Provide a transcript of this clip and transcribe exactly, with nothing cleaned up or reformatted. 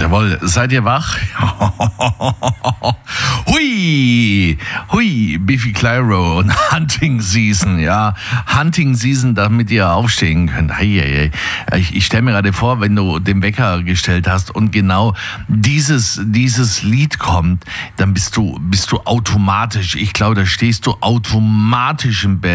Jawohl, seid ihr wach? Hui, hui, Biffy Clyro und Hunting Season, ja. Hunting Season, damit ihr aufstehen könnt. Hei, hei, hei. Ich, ich stelle mir gerade vor, wenn du den Wecker gestellt hast und genau dieses, dieses Lied kommt, dann bist du, bist du automatisch, ich glaube, da stehst du automatisch im Bett.